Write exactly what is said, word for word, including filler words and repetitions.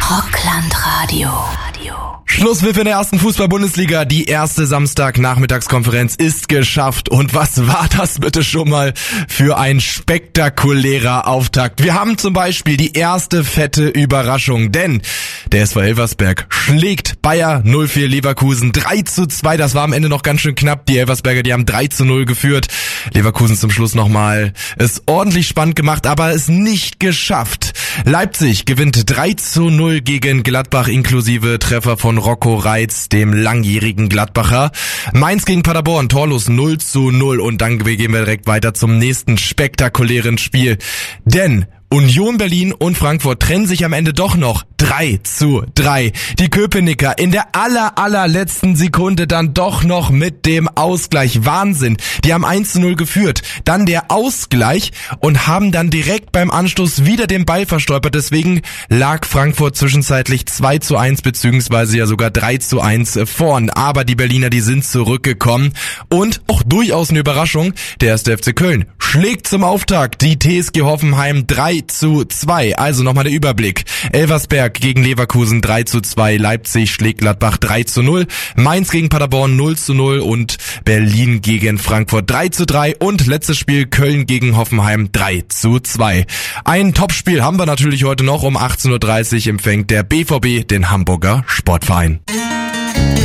Rocklandradio. Schlusspfiff in der ersten Fußball-Bundesliga. Die erste Samstag-Nachmittagskonferenz ist geschafft. Und was war das bitte schon mal für ein spektakulärer Auftakt? Wir haben zum Beispiel die erste fette Überraschung, denn der S V Elversberg schlägt Bayer null vier Leverkusen drei zu zwei. Das war am Ende noch ganz schön knapp. Die Elversberger, die haben drei zu null geführt. Leverkusen zum Schluss nochmal es ordentlich spannend gemacht, aber es nicht geschafft. Leipzig gewinnt drei zu null gegen Gladbach inklusive Treffer von Rocco Reitz, dem langjährigen Gladbacher. Mainz gegen Paderborn, torlos null zu null. Und dann gehen wir direkt weiter zum nächsten spektakulären Spiel. Denn Union Berlin und Frankfurt trennen sich am Ende doch noch drei zu drei. Die Köpenicker in der aller, allerletzten Sekunde dann doch noch mit dem Ausgleich. Wahnsinn. Die haben eins zu null geführt. Dann der Ausgleich und haben dann direkt beim Anstoß wieder den Ball verstolpert. Deswegen lag Frankfurt zwischenzeitlich zwei zu eins beziehungsweise ja sogar drei zu eins vorn. Aber die Berliner, die sind zurückgekommen. Und auch durchaus eine Überraschung, der erste F C Köln schlägt zum Auftakt die T S G Hoffenheim drei zu zwei. Also nochmal der Überblick. Elversberg gegen Leverkusen drei zu zwei, Leipzig schlägt Gladbach drei zu null, Mainz gegen Paderborn null zu null und Berlin gegen Frankfurt drei zu drei und letztes Spiel Köln gegen Hoffenheim drei zu zwei. Ein Topspiel haben wir natürlich heute noch. Um achtzehn Uhr dreißig empfängt der B V B den Hamburger Sportverein.